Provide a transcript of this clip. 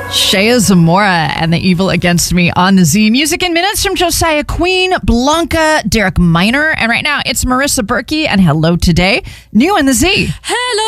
Shea Zamora and The Evil Against Me on the Z. Music in Minutes from Josiah Queen, Blanca, Derek Minor. And right now it's Marissa Berkey and Hello Today, new in the Z. Hello.